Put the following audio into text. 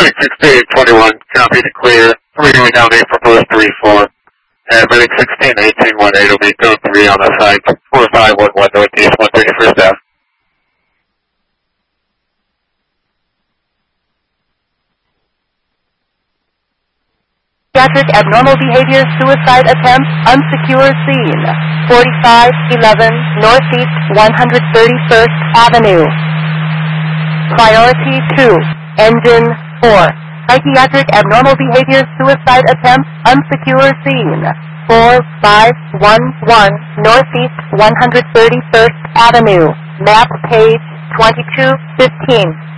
Medic 6821, copy to clear. 3 down 8, proposed 3-4. And Medic 161818 will be code 3 on the site. 4511 Northeast 131st Ave. Pediatric abnormal behavior, suicide attempt, unsecure scene. 4511 Northeast 131st Avenue. Priority 2, Engine 4. Psychiatric abnormal behavior, suicide attempt, unsecure scene. 4511 Northeast 131st Avenue. Map page 2215.